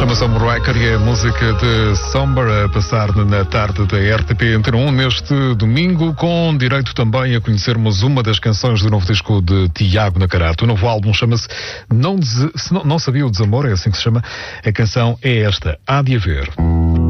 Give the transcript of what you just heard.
Chama-se Moonraker e é a música de Somber a passar na tarde da RTP Antena 1 neste domingo, com direito também a conhecermos uma das canções do novo disco de Tiago Nacarato. O novo álbum chama-se Não Sabia o Desamor, é assim que se chama. A canção é esta, Há de Haver.